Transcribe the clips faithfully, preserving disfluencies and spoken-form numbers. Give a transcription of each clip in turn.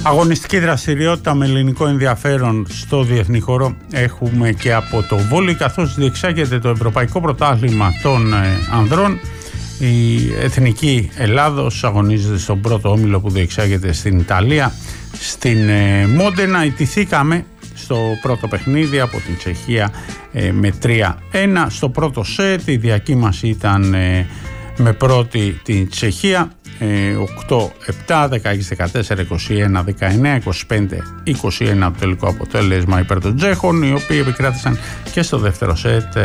Αγωνιστική δραστηριότητα με ελληνικό ενδιαφέρον στο διεθνή χώρο έχουμε και από το βόλεϊ, καθώς διεξάγεται το Ευρωπαϊκό Πρωτάθλημα των Ανδρών. Η Εθνική Ελλάδος αγωνίζεται στον πρώτο όμιλο που διεξάγεται στην Ιταλία, στην Μόντενα. Ιτηθήκαμε στο πρώτο παιχνίδι από την Τσεχία με τρία ένα. Στο πρώτο σετ η διακύμαση ήταν με πρώτη την Τσεχία, οκτώ επτά, δεκαέξι δεκατέσσερα, είκοσι ένα δεκαεννέα, είκοσι πέντε είκοσι ένα το τελικό αποτέλεσμα υπέρ των Τσέχων, οι οποίοι επικράτησαν και στο δεύτερο σετ,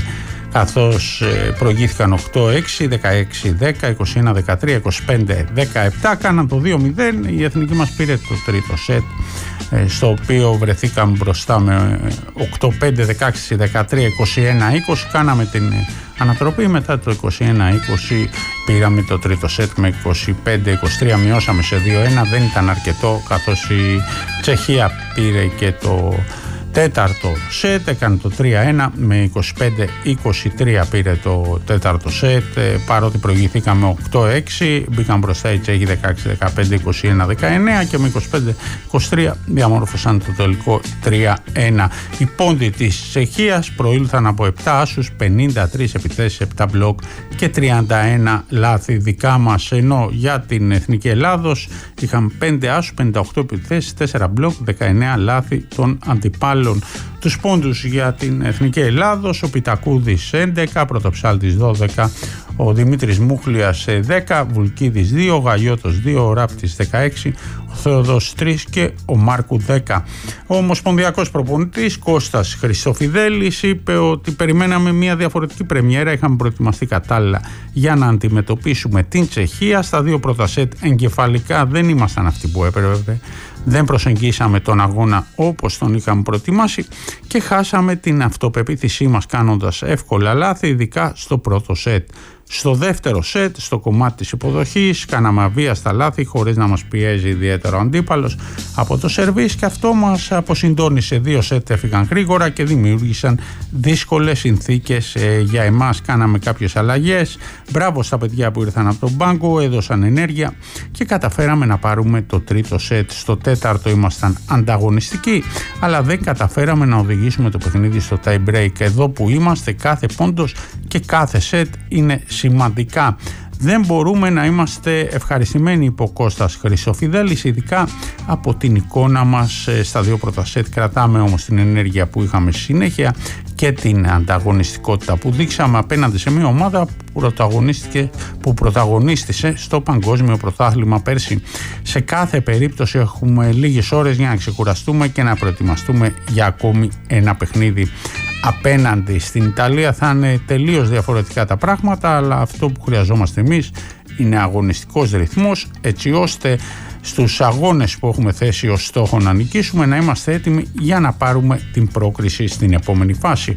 καθώς προηγήθηκαν οκτώ έξι, δεκαέξι δέκα, είκοσι ένα δεκατρία, είκοσι πέντε δεκαεπτά, κάναν το δύο μηδέν. Η εθνική μας πήρε το τρίτο σετ, στο οποίο βρεθήκαμε μπροστά με οκτώ πέντε, δεκαέξι δεκατρία, είκοσι ένα είκοσι, κάναμε την ανατροπή. Μετά το είκοσι ένα είκοσι πήραμε το τρίτο σετ με είκοσι πέντε είκοσι τρία, μειώσαμε σε δύο ένα. Δεν ήταν αρκετό, καθώς η Τσεχία πήρε και το τέταρτο σετ, έκανε το τρία ένα, με είκοσι πέντε είκοσι τρία πήρε το τέταρτο σετ, παρότι προηγηθήκαμε οκτώ έξι, μπήκαν μπροστά οι Τσέχοι δεκαέξι δεκαπέντε, είκοσι ένα δεκαεννέα και με είκοσι πέντε είκοσι τρία διαμόρφωσαν το τελικό τρία ένα. Οι πόντοι της Τσεχίας προήλθαν από επτά άσους, πενήντα τρεις επιθέσεις, επτά μπλοκ και τριάντα ένα λάθη δικά μας, ενώ για την Εθνική Ελλάδος είχαν πέντε άσους, πενήντα οκτώ επιθέσεις, τέσσερα μπλοκ, δεκαεννέα λάθη των αντιπάλων. Τους πόντους για την Εθνική Ελλάδος: ο Πιτακούδης έντεκα, Πρωτοψάλτης δώδεκα, ο Δημήτρης Μούχλιας δέκα, Βουλκίδης δύο, ο Γαγιώτος δύο, ο Ράπτης δεκαέξι, ο Θεοδός τρία και ο Μάρκου δέκα. Ο ομοσπονδιακός προπονητής Κώστας Χριστοφιδέλης είπε ότι περιμέναμε μια διαφορετική πρεμιέρα, είχαμε προετοιμαστεί κατάλληλα για να αντιμετωπίσουμε την Τσεχία. Στα δύο πρώτα σετ εγκεφαλικά δεν ήμασταν αυτοί που έπρεπε, δεν προσεγγίσαμε τον αγώνα όπως τον είχαμε προετοιμάσει και χάσαμε την αυτοπεποίθησή μας κάνοντας εύκολα λάθη, ειδικά στο πρώτο σετ. Στο δεύτερο σετ, στο κομμάτι της υποδοχής, κάναμε αβίαστα λάθη χωρίς να μας πιέζει ιδιαίτερο αντίπαλος από το σερβίς, και αυτό μας αποσυντώνησε. Δύο σετ έφυγαν γρήγορα και δημιούργησαν δύσκολες συνθήκες ε, για εμάς. Κάναμε κάποιες αλλαγές. Μπράβο στα παιδιά που ήρθαν από τον πάγκο, έδωσαν ενέργεια και καταφέραμε να πάρουμε το τρίτο σετ. Στο τέταρτο ήμασταν ανταγωνιστικοί, αλλά δεν καταφέραμε να οδηγήσουμε το παιχνίδι στο tie break. Εδώ που είμαστε, κάθε πόντος και κάθε σετ είναι σημαντικά. Δεν μπορούμε να είμαστε ευχαριστημένοι, είπε ο Κώστας Χρυσοφιδέλης, ειδικά από την εικόνα μας στα δύο πρώτα σετ. Κρατάμε όμως την ενέργεια που είχαμε στη συνέχεια και την ανταγωνιστικότητα που δείξαμε απέναντι σε μια ομάδα που πρωταγωνίστηκε, που πρωταγωνίστησε στο παγκόσμιο πρωτάθλημα πέρσι. Σε κάθε περίπτωση έχουμε λίγες ώρες για να ξεκουραστούμε και να προετοιμαστούμε για ακόμη ένα παιχνίδι. Απέναντι στην Ιταλία θα είναι τελείως διαφορετικά τα πράγματα, αλλά αυτό που χρειαζόμαστε εμείς είναι αγωνιστικός ρυθμός, έτσι ώστε στους αγώνες που έχουμε θέσει ως στόχο να νικήσουμε να είμαστε έτοιμοι για να πάρουμε την πρόκριση στην επόμενη φάση.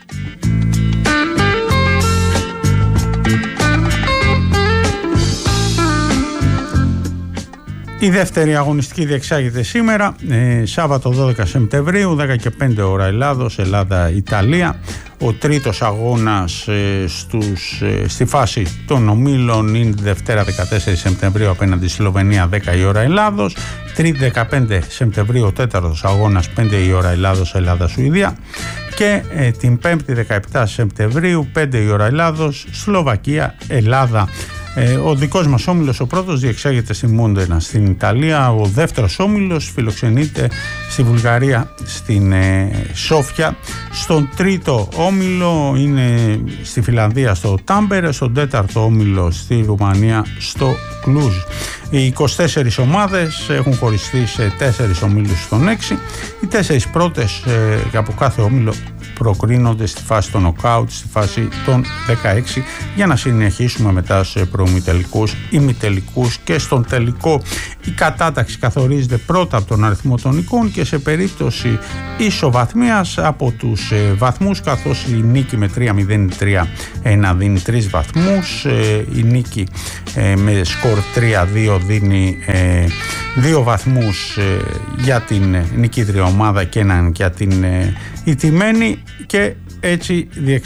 Η δεύτερη αγωνιστική διεξάγεται σήμερα, ε, Σάββατο δώδεκα Σεπτεμβρίου, δέκα και πέντε ώρα Ελλάδος, Ελλάδα-Ιταλία. Ο τρίτος αγώνας ε, στους, ε, στη φάση των ομίλων είναι Δευτέρα δεκατέσσερα Σεπτεμβρίου απέναντι στη Σλοβενία, δέκα η ώρα Ελλάδος. Τρίτη δεκαπέντε Σεπτεμβρίου, τέταρτος αγώνας, πέντε η ώρα Ελλάδος, Ελλάδα-Σουηδία. Και ε, την Πέμπτη δεκαεπτά Σεπτεμβρίου, πέντε η ώρα Ελλάδος, Σλοβακία-Ελλάδα. Ε, ο δικός μας όμιλος, ο πρώτος, διεξάγεται στη Μόντενα στην Ιταλία. Ο δεύτερος όμιλος φιλοξενείται στη Βουλγαρία, στην ε, Σόφια. Στον τρίτο όμιλο είναι στη Φιλανδία, στο Τάμπερε. Στον τέταρτο όμιλο στη Ρουμανία, στο Κλούζ. Οι είκοσι τέσσερις ομάδες έχουν χωριστεί σε τέσσερις ομίλους στον έξι. Οι τέσσερις πρώτες ε, από κάθε όμιλο προκρίνονται στη φάση των νοκάουτ, στη φάση των δεκαέξι, για να συνεχίσουμε μετά σε προημιτελικούς, ημιτελικούς και στον τελικό. Η κατάταξη καθορίζεται πρώτα από τον αριθμό των εικόν και σε περίπτωση ισοβαθμίας από τους ε, βαθμούς, καθώς η νίκη με τρία μηδέν τρία ένα δίνει τρεις βαθμούς, ε, η νίκη ε, με σκορ τρία δύο δίνει ε, δύο βαθμούς ε, για την νικήτρια ομάδα και έναν για την ε, ηττημένη, και έτσι διεξάγεται